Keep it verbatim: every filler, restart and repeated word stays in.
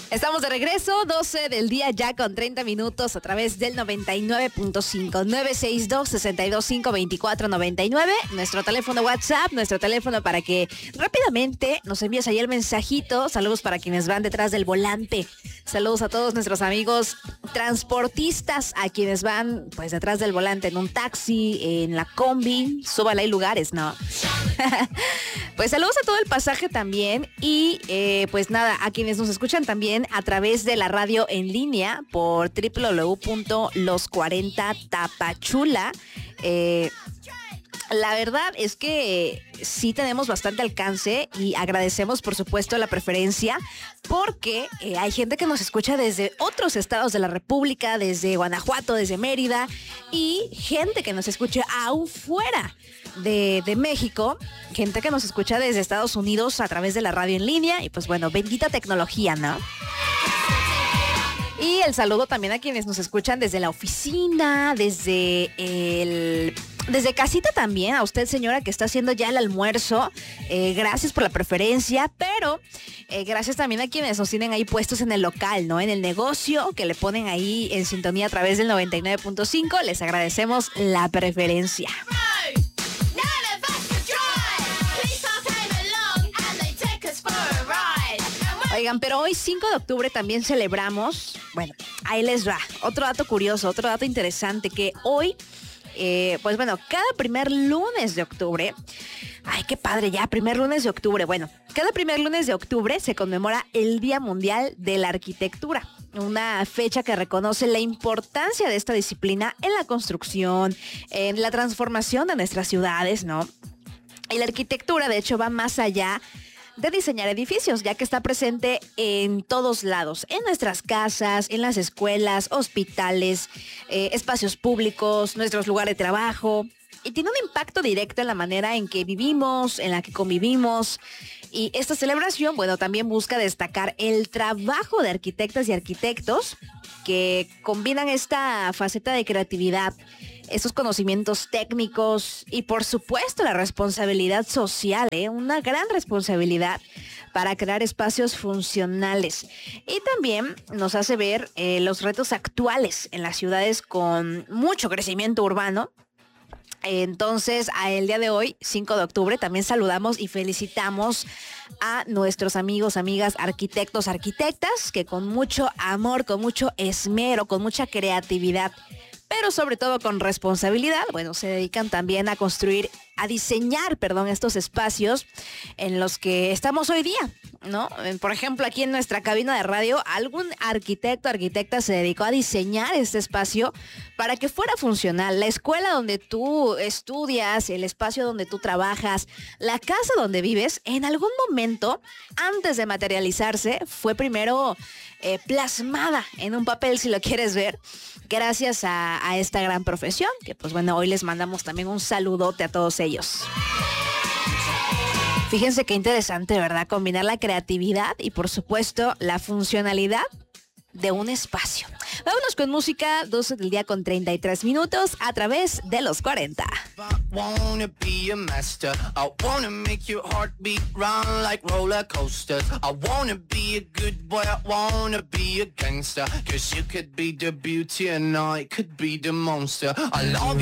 Estamos de regreso, doce del día ya con treinta minutos a través del noventa y nueve punto cinco, nueve seis dos, seis dos cinco, dos cuatro nueve nueve, nuestro teléfono WhatsApp, nuestro teléfono para que rápidamente nos envíes ahí el mensajito. Saludos para quienes van detrás del volante, saludos a todos nuestros amigos transportistas, a quienes van pues detrás del volante en un taxi, en la combi, súbala, hay lugares, ¿no? Pues saludos a todo el pasaje también y eh, pues nada, a quienes nos escuchan también a través de la radio en línea por doble u doble u doble u punto los cuarenta tapachula. Eh, la verdad es que sí tenemos bastante alcance y agradecemos por supuesto la preferencia porque eh, hay gente que nos escucha desde otros estados de la República, desde Guanajuato, desde Mérida, y gente que nos escucha aún fuera de, de México, gente que nos escucha desde Estados Unidos a través de la radio en línea y pues bueno, bendita tecnología, ¿no? Y el saludo también a quienes nos escuchan desde la oficina, desde el... Desde casita también, a usted señora que está haciendo ya el almuerzo, eh, gracias por la preferencia, pero eh, gracias también a quienes nos tienen ahí puestos en el local, ¿no? En el negocio, que le ponen ahí en sintonía a través del noventa y nueve punto cinco, les agradecemos la preferencia. Oigan, pero hoy cinco de octubre también celebramos, bueno, ahí les va, otro dato curioso, otro dato interesante, que hoy... Eh, pues bueno, cada primer lunes de octubre, ay, qué padre ya, primer lunes de octubre, bueno, cada primer lunes de octubre se conmemora el Día Mundial de la Arquitectura, una fecha que reconoce la importancia de esta disciplina en la construcción, en la transformación de nuestras ciudades, ¿no? Y la arquitectura, de hecho, va más allá de diseñar edificios, ya que está presente en todos lados, en nuestras casas, en las escuelas, hospitales, eh, espacios públicos, nuestros lugares de trabajo, y tiene un impacto directo en la manera en que vivimos, en la que convivimos. Y esta celebración, bueno, también busca destacar el trabajo de arquitectas y arquitectos que combinan esta faceta de creatividad, estos conocimientos técnicos y por supuesto la responsabilidad social, ¿eh? Una gran responsabilidad para crear espacios funcionales. Y también nos hace ver eh, los retos actuales en las ciudades con mucho crecimiento urbano. Entonces, a el día de hoy, cinco de octubre, también saludamos y felicitamos a nuestros amigos, amigas, arquitectos, arquitectas, que con mucho amor, con mucho esmero, con mucha creatividad, pero sobre todo con responsabilidad, bueno, se dedican también a construir, a diseñar, perdón, estos espacios en los que estamos hoy día, ¿no? Por ejemplo, aquí en nuestra cabina de radio, algún arquitecto, arquitecta se dedicó a diseñar este espacio para que fuera funcional. La escuela donde tú estudias, el espacio donde tú trabajas, la casa donde vives, en algún momento, antes de materializarse, fue primero eh, plasmada en un papel, si lo quieres ver, gracias a, a esta gran profesión, que pues bueno, hoy les mandamos también un saludote a todos ellos. Fíjense qué interesante, ¿verdad? Combinar la creatividad y por supuesto la funcionalidad de un espacio. Vámonos con música, doce del día con treinta y tres minutos a través de los cuarenta. Wanna be a master. I wanna make your heartbeat run like roller coasters. I wanna be a good boy. I wanna be a gangster. Cause you could be the beauty and I could be the monster. I love you.